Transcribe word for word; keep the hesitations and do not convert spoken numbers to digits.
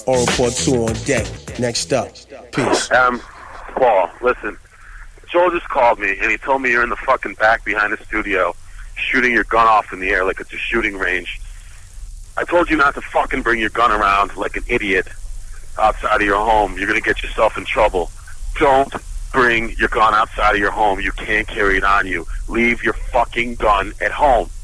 All report two on deck. Next up. Peace. Um, Paul, listen. Joel just called me, and he told me you're in the fucking back behind the studio shooting your gun off in the air like it's a shooting range. I told you not to fucking bring your gun around like an idiot outside of your home. You're going to get yourself in trouble. Don't bring your gun outside of your home. You can't carry it on you. Leave your fucking gun at home.